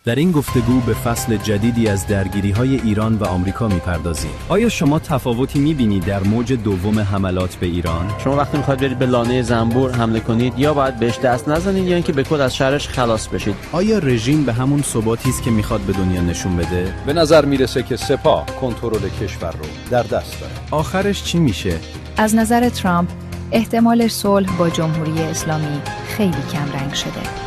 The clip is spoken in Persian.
در این گفتگو به فصل جدیدی از درگیری‌های ایران و آمریکا می‌پردازیم. آیا شما تفاوتی می‌بینید در موج دوم حملات به ایران؟ شما وقتی می‌خواید برید به لانه زنبور حمله کنید، یا باید بهش دست نزنید یا اینکه به کل از شرش خلاص بشید. آیا رژیم به همون ثباتی است که می‌خواد به دنیا نشون بده؟ به نظر میرسه که سپاه کنترل کشور رو در دست داره. آخرش چی میشه؟ از نظر ترامپ احتمال صلح با جمهوری اسلامی خیلی کم رنگ شده.